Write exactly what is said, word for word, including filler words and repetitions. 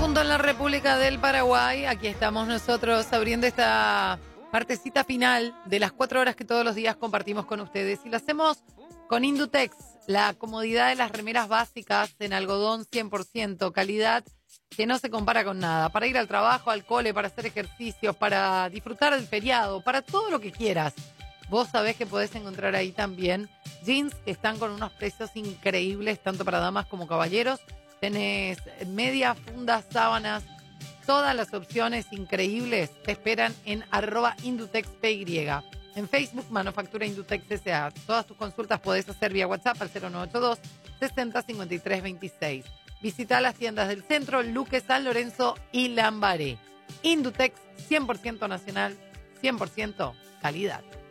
punto en la República del Paraguay. Aquí estamos nosotros abriendo esta partecita final de las cuatro horas que todos los días compartimos con ustedes. Y lo hacemos con Indutex, la comodidad de las remeras básicas en algodón cien por ciento, calidad que no se compara con nada. Para ir al trabajo, al cole, para hacer ejercicios, para disfrutar del feriado, para todo lo que quieras. Vos sabés que podés encontrar ahí también jeans que están con unos precios increíbles, tanto para damas como caballeros. Tenés media, fundas, sábanas, todas las opciones increíbles te esperan en arroba Indutex P Y. En Facebook, Manufactura Indutex S A. Todas tus consultas podés hacer vía WhatsApp al cero nueve ocho dos, sesenta, cincuenta y tres, veintiséis. Visita las tiendas del centro, Luque, San Lorenzo y Lambaré. Indutex, cien por ciento nacional, cien por ciento calidad.